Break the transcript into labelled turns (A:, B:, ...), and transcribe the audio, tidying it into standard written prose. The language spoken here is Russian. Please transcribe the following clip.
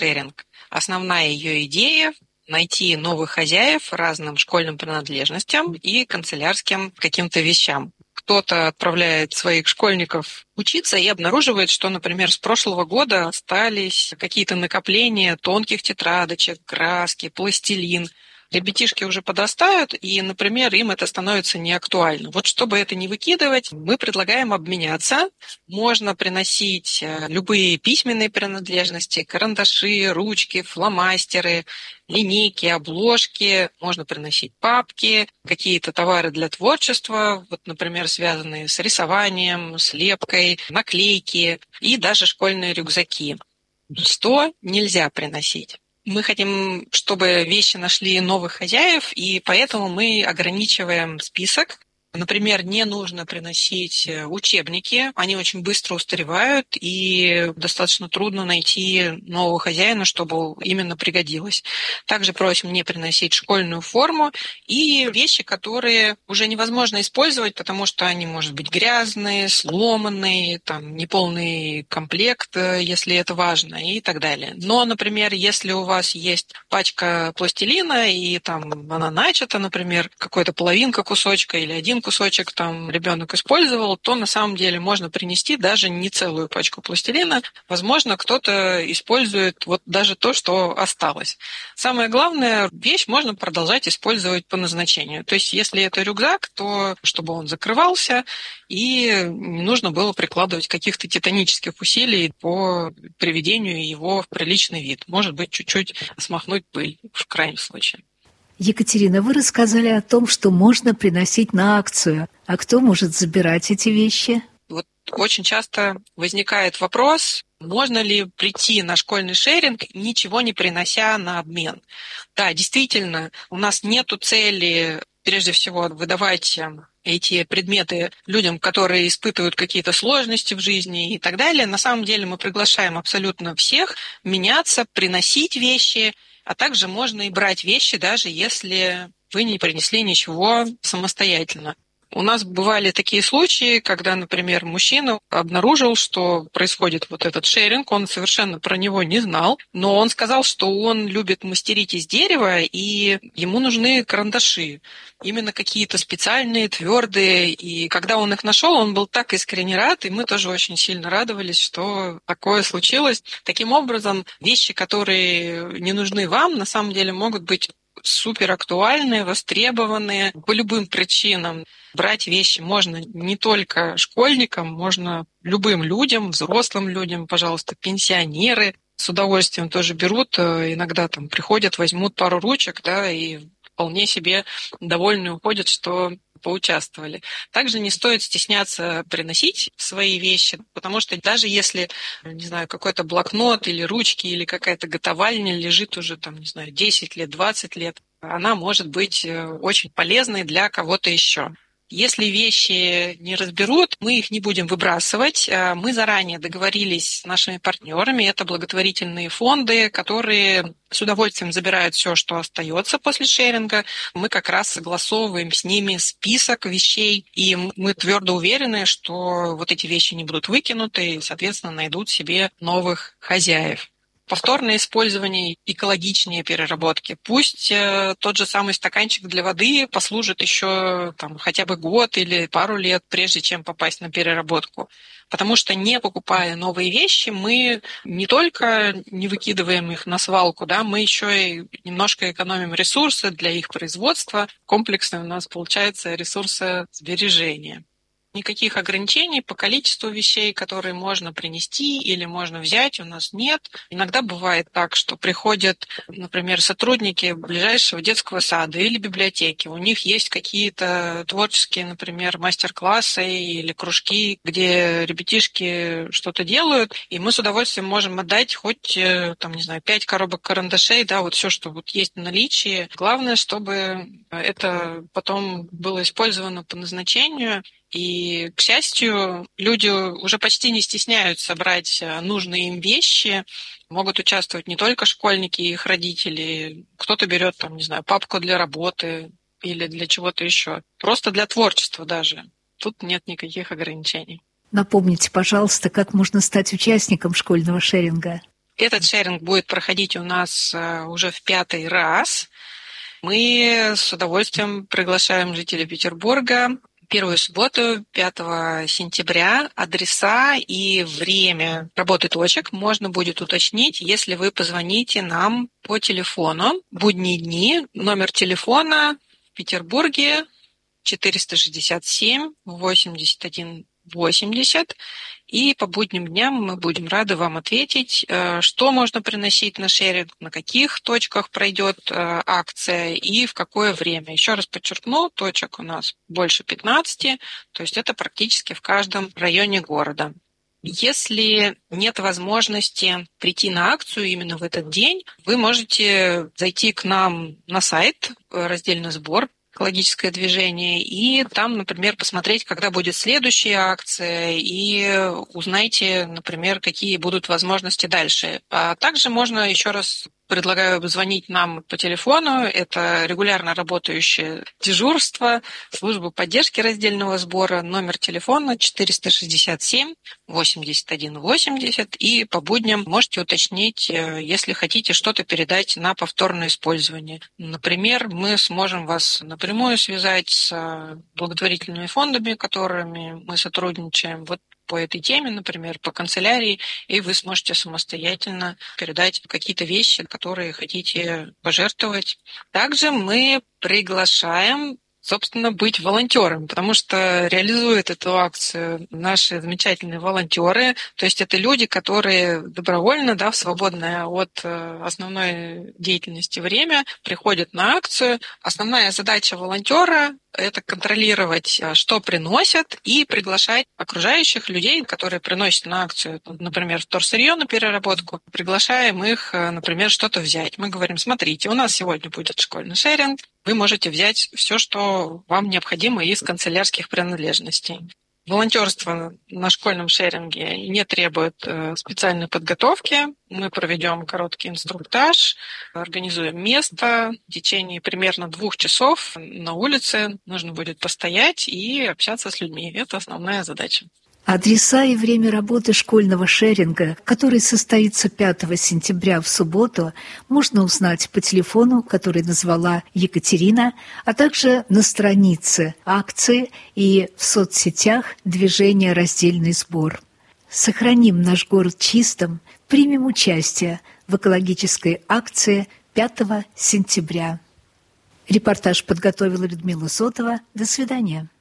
A: шеринг. Основная ее идея – найти новых хозяев разным школьным принадлежностям и канцелярским каким-то вещам. Кто-то отправляет своих школьников учиться и обнаруживает, что, например, с прошлого года остались какие-то накопления тонких тетрадочек, краски, пластилин. Ребятишки уже подрастают, и, например, им это становится неактуально. Вот чтобы это не выкидывать, мы предлагаем обменяться. Можно приносить любые письменные принадлежности, карандаши, ручки, фломастеры, линейки, обложки. Можно приносить папки, какие-то товары для творчества, вот, например, связанные с рисованием, с лепкой, наклейки и даже школьные рюкзаки. Что нельзя приносить? Мы хотим, чтобы вещи нашли новых хозяев, и поэтому мы ограничиваем список. Например, не нужно приносить учебники, они очень быстро устаревают, и достаточно трудно найти нового хозяина, чтобы именно пригодилось. Также просим не приносить школьную форму и вещи, которые уже невозможно использовать, потому что они, может быть, грязные, сломанные, там, неполный комплект, если это важно, и так далее. Но, например, если у вас есть пачка пластилина, и там она начата, например, какая-то половинка кусочка или один кусочек там ребенок использовал, то на самом деле можно принести даже не целую пачку пластилина. Возможно, кто-то использует вот даже то, что осталось. Самое главное, вещь можно продолжать использовать по назначению. То есть, если это рюкзак, то чтобы он закрывался, и не нужно было прикладывать каких-то титанических усилий по приведению его в приличный вид. Может быть, чуть-чуть смахнуть пыль в крайнем случае.
B: Екатерина, вы рассказали о том, что можно приносить на акцию. А кто может забирать эти вещи?
A: Вот очень часто возникает вопрос, можно ли прийти на школьный шеринг, ничего не принося на обмен. Да, действительно, у нас нету цели, прежде всего, выдавать эти предметы людям, которые испытывают какие-то сложности в жизни и так далее. На самом деле мы приглашаем абсолютно всех меняться, приносить вещи, а также можно и брать вещи, даже если вы не принесли ничего самостоятельно. У нас бывали такие случаи, когда, например, мужчина обнаружил, что происходит вот этот шеринг, он совершенно про него не знал, но он сказал, что он любит мастерить из дерева, и ему нужны карандаши, именно какие-то специальные, твердые, и когда он их нашел, он был так искренне рад, и мы тоже очень сильно радовались, что такое случилось. Таким образом, вещи, которые не нужны вам, на самом деле могут быть супер актуальные, востребованные по любым причинам. Брать вещи можно не только школьникам, можно любым людям, взрослым людям, пожалуйста, пенсионеры с удовольствием тоже берут, иногда там приходят, возьмут пару ручек, да, и вполне себе довольны уходят, что поучаствовали. Также не стоит стесняться приносить свои вещи, потому что даже если, не знаю, какой-то блокнот или ручки, или какая-то готовальня лежит уже, там, не знаю, 10 лет, 20 лет, она может быть очень полезной для кого-то еще. Если вещи не разберут, мы их не будем выбрасывать. Мы заранее договорились с нашими партнерами. Это благотворительные фонды, которые с удовольствием забирают все, что остается после шеринга. Мы как раз согласовываем с ними список вещей, и мы твердо уверены, что вот эти вещи не будут выкинуты и, соответственно, найдут себе новых хозяев. Повторное использование экологичнее переработки. Пусть тот же самый стаканчик для воды послужит еще там, хотя бы год или пару лет, прежде чем попасть на переработку. Потому что, не покупая новые вещи, мы не только не выкидываем их на свалку, да, мы еще и немножко экономим ресурсы для их производства. Комплексно у нас получается ресурсосбережение. Никаких ограничений по количеству вещей, которые можно принести или можно взять, у нас нет. Иногда бывает так, что приходят, например, сотрудники ближайшего детского сада или библиотеки. У них есть какие-то творческие, например, мастер-классы или кружки, где ребятишки что-то делают, и мы с удовольствием можем отдать хоть, там, не знаю, 5 коробок карандашей, да, вот все, что вот есть в наличии. Главное, чтобы это потом было использовано по назначению. И, к счастью, люди уже почти не стесняются брать нужные им вещи. Могут участвовать не только школьники и их родители. Кто-то берет, там, не знаю, папку для работы или для чего-то еще. Просто для творчества даже. Тут нет никаких ограничений.
B: Напомните, пожалуйста, как можно стать участником школьного шеринга.
A: Этот шеринг будет проходить у нас уже в 5-й раз. Мы с удовольствием приглашаем жителей Петербурга. Первую субботу, 5 сентября, адреса и время работы точек можно будет уточнить, если вы позвоните нам по телефону. Будние дни, номер телефона в Петербурге 467 81 80. И по будним дням мы будем рады вам ответить, что можно приносить на шеринг, на каких точках пройдет акция и в какое время. Еще раз подчеркну, точек у нас больше 15, то есть это практически в каждом районе города. Если нет возможности прийти на акцию именно в этот день, вы можете зайти к нам на сайт, раздельный сбор, экологическое движение, и там, например, посмотреть, когда будет следующая акция, и узнайте, например, какие будут возможности дальше. А также можно, еще раз предлагаю звонить нам по телефону. Это регулярно работающее дежурство, служба поддержки раздельного сбора, номер телефона 467 81 80. И по будням можете уточнить, если хотите что-то передать на повторное использование. Например, мы сможем вас напрямую связать с благотворительными фондами, которыми мы сотрудничаем. Вот по этой теме, например, по канцелярии, и вы сможете самостоятельно передать какие-то вещи, которые хотите пожертвовать. Также мы приглашаем, собственно, быть волонтером, потому что реализуют эту акцию наши замечательные волонтеры. То есть это люди, которые добровольно, в свободное от основной деятельности время приходят на акцию. Основная задача волонтера – это контролировать, что приносят, и приглашать окружающих людей, которые приносят на акцию, например, вторсырье на переработку. Приглашаем их, например, что-то взять. Мы говорим: смотрите, у нас сегодня будет школьный шеринг, вы можете взять все, что вам необходимо из канцелярских принадлежностей. Волонтерство на школьном шеринге не требует специальной подготовки. Мы проведем короткий инструктаж, организуем место. В течение примерно 2 часов на улице нужно будет постоять и общаться с людьми. Это основная задача.
B: Адреса и время работы школьного шеринга, который состоится 5 сентября в субботу, можно узнать по телефону, который назвала Екатерина, а также на странице акции и в соцсетях движения «Раздельный сбор». Сохраним наш город чистым, примем участие в экологической акции 5 сентября. Репортаж подготовила Людмила Сотова. До свидания.